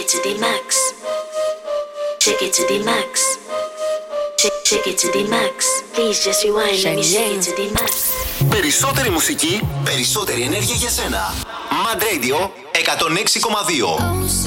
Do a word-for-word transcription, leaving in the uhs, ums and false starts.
it to the max. Take it to the max. Take, take it to the max. Please just rewind. Let me take it to the max. Περισσότερη μουσική, περισσότερη ενέργεια για σένα. Mad Radio εκατόν έξι κόμμα δύο.